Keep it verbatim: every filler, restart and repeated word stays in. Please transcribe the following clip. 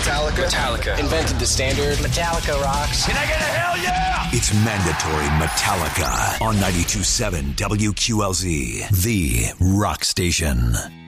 Metallica. Metallica. Invented the standard. Metallica rocks. Can I get a hell yeah? It's mandatory Metallica on ninety-two point seven W Q L Z, the rock station.